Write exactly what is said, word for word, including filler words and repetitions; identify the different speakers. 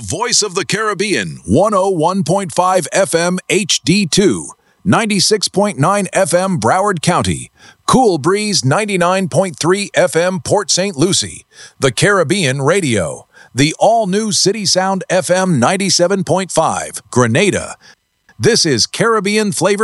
Speaker 1: voice of the Caribbean, one oh one point five F M H D two, ninety-six point nine F M Broward County, Cool Breeze ninety-nine point three F M Port Saint Lucie, the Caribbean Radio, the all-new City Sound F M ninety-seven point five, Grenada. This is Caribbean Flavor